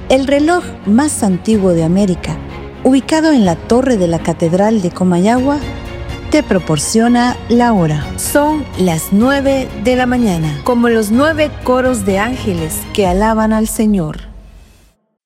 El reloj más antiguo de América, ubicado en la torre de la Catedral de Comayagua, te proporciona la hora. Son las 9 de la mañana, como los 9 coros de ángeles que alaban al Señor.